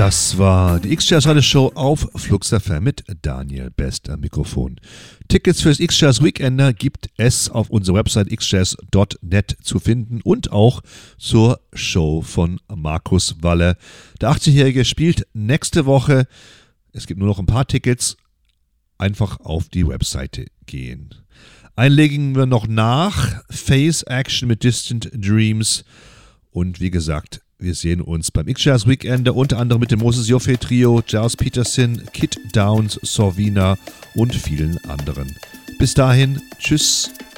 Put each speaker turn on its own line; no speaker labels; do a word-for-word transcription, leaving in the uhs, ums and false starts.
Das war die X-Jazz Radio Show auf Flux F M mit Daniel Best am Mikrofon. Tickets fürs X-Jazz Weekender gibt es auf unserer Website x jazz punkt net zu finden und auch zur Show von Markus Walle. Der achtzigjährige spielt nächste Woche. Es gibt nur noch ein paar Tickets. Einfach auf die Webseite gehen. Einlegen wir noch nach. Phase Action mit Distant Dreams. Und wie gesagt, wir sehen uns beim X-Jazz Weekender, unter anderem mit dem Moses Joffe Trio, Giles Peterson, Kit Downs, Sorvina und vielen anderen. Bis dahin, tschüss.